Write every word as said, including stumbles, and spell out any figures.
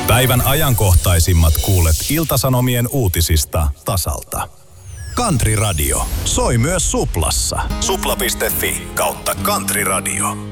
Päivän ajankohtaisimmat kuulet Ilta-Sanomien uutisista tasalta. Country Radio soi myös Suplassa. Supla piste fi kautta Country Radio.